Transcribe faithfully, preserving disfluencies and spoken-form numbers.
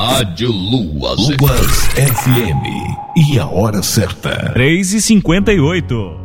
Rádio Luas. Luas F M. E a hora certa. três e cinquenta e oito.